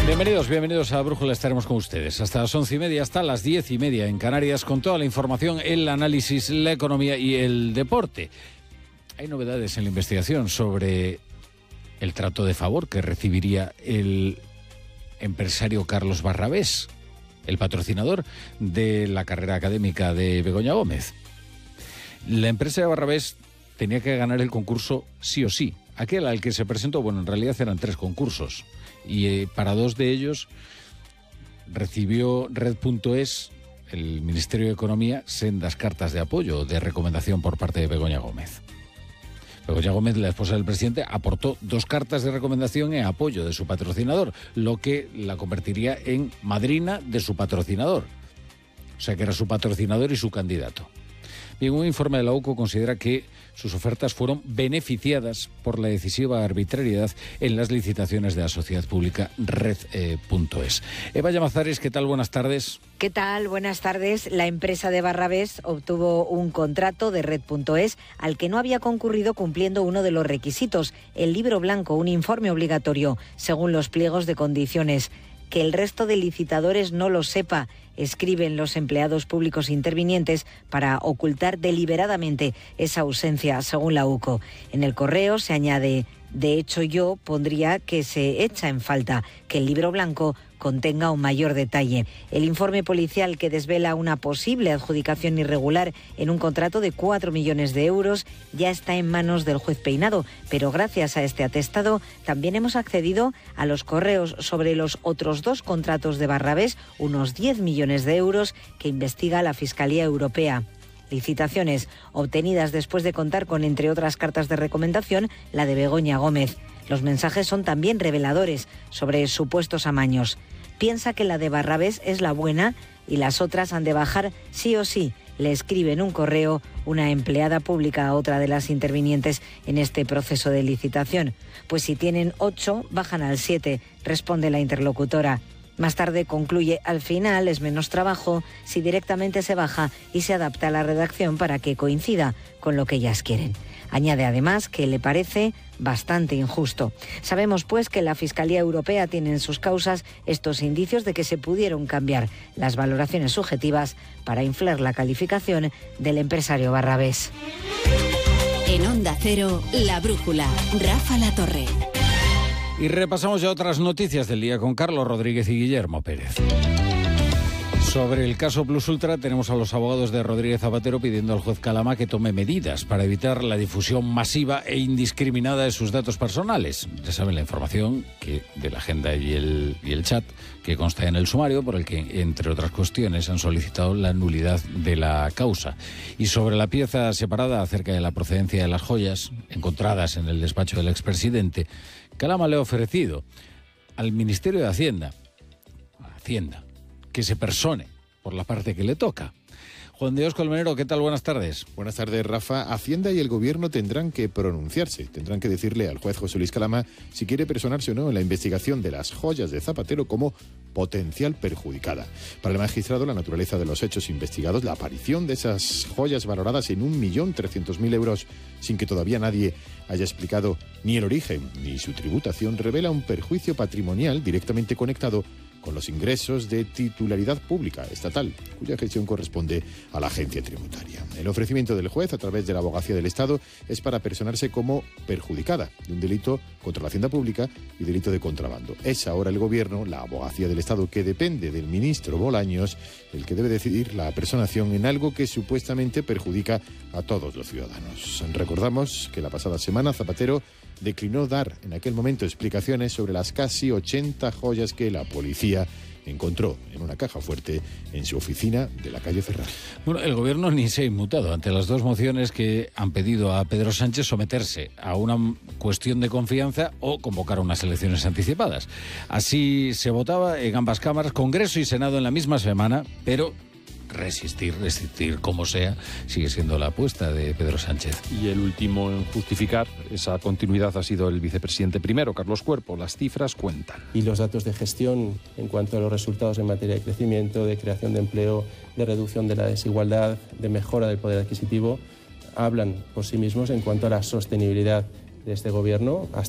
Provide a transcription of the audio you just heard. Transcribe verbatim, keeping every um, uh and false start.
Bienvenidos, bienvenidos a Brújula, estaremos con ustedes hasta las once y media, hasta las diez y media en Canarias, con toda la información, el análisis, la economía y el deporte. Hay novedades en la investigación sobre el trato de favor que recibiría el empresario Carlos Barrabés, el patrocinador de la carrera académica de Begoña Gómez. La empresa de Barrabés tenía que ganar el concurso sí o sí. Aquel al que se presentó, bueno, en realidad eran tres concursos. Y eh, para dos de ellos recibió Red punto es, el Ministerio de Economía, sendas cartas de apoyo, de recomendación por parte de Begoña Gómez. Begoña Gómez, la esposa del presidente, aportó dos cartas de recomendación en apoyo de su patrocinador, lo que la convertiría en madrina de su patrocinador. O sea que era su patrocinador y su candidato. Bien, un informe de la U C O considera que sus ofertas fueron beneficiadas por la decisiva arbitrariedad en las licitaciones de la sociedad pública Red punto es. Eva Llamazares, ¿qué tal? Buenas tardes. ¿Qué tal? Buenas tardes. La empresa de Barrabés obtuvo un contrato de Red punto es al que no había concurrido cumpliendo uno de los requisitos, el libro blanco, un informe obligatorio, según los pliegos de condiciones. Que el resto de licitadores no lo sepa, escriben los empleados públicos intervinientes para ocultar deliberadamente esa ausencia, según la U C O. En el correo se añade: de hecho, yo pondría que se echa en falta que el libro blanco contenga un mayor detalle. El informe policial que desvela una posible adjudicación irregular en un contrato de cuatro millones de euros ya está en manos del juez Peinado, pero gracias a este atestado también hemos accedido a los correos sobre los otros dos contratos de Barrabés, unos diez millones de euros, que investiga la Fiscalía Europea. Licitaciones obtenidas después de contar con, entre otras cartas de recomendación, la de Begoña Gómez. Los mensajes son también reveladores sobre supuestos amaños. Piensa que la de Barrabés es la buena y las otras han de bajar sí o sí, le escribe en un correo una empleada pública a otra de las intervinientes en este proceso de licitación. Pues si tienen ocho, bajan al siete, responde la interlocutora. Más tarde concluye: al final es menos trabajo si directamente se baja y se adapta a la redacción para que coincida con lo que ellas quieren. Añade además que le parece bastante injusto. Sabemos pues que la Fiscalía Europea tiene en sus causas estos indicios de que se pudieron cambiar las valoraciones subjetivas para inflar la calificación del empresario Barrabés. En Onda Cero, La Brújula, Rafa Latorre. Y repasamos ya otras noticias del día con Carlos Rodríguez y Guillermo Pérez. Sobre el caso Plus Ultra tenemos a los abogados de Rodríguez Zapatero pidiendo al juez Calama que tome medidas para evitar la difusión masiva e indiscriminada de sus datos personales. Ya saben la información que de la agenda y el, y el chat que consta en el sumario, por el que, entre otras cuestiones, han solicitado la nulidad de la causa. Y sobre la pieza separada acerca de la procedencia de las joyas encontradas en el despacho del expresidente, Calama le ha ofrecido al Ministerio de Hacienda, a Hacienda, que se persone por la parte que le toca. Juan Dios Colmenero, ¿qué tal? Buenas tardes. Buenas tardes, Rafa. Hacienda y el Gobierno tendrán que pronunciarse, tendrán que decirle al juez José Luis Calama si quiere personarse o no en la investigación de las joyas de Zapatero como potencial perjudicada. Para el magistrado, la naturaleza de los hechos investigados, la aparición de esas joyas valoradas en un millón trescientos mil euros sin que todavía nadie haya explicado ni el origen ni su tributación, revela un perjuicio patrimonial directamente conectado con los ingresos de titularidad pública estatal, cuya gestión corresponde a la agencia tributaria. El ofrecimiento del juez, a través de la Abogacía del Estado, es para personarse como perjudicada de un delito contra la hacienda pública y delito de contrabando. Es ahora el Gobierno, la Abogacía del Estado, que depende del ministro Bolaños, el que debe decidir la personación en algo que supuestamente perjudica a todos los ciudadanos. Recordamos que la pasada semana Zapatero declinó dar en aquel momento explicaciones sobre las casi ochenta joyas que la policía encontró en una caja fuerte en su oficina de la calle Ferrar. Bueno, el Gobierno ni se ha inmutado ante las dos mociones que han pedido a Pedro Sánchez someterse a una cuestión de confianza o convocar unas elecciones anticipadas. Así se votaba en ambas cámaras, Congreso y Senado en la misma semana, pero resistir, resistir como sea, sigue siendo la apuesta de Pedro Sánchez. Y el último en justificar esa continuidad ha sido el vicepresidente primero, Carlos Cuerpo. Las cifras cuentan. Y los datos de gestión en cuanto a los resultados en materia de crecimiento, de creación de empleo, de reducción de la desigualdad, de mejora del poder adquisitivo, hablan por sí mismos en cuanto a la sostenibilidad de este gobierno.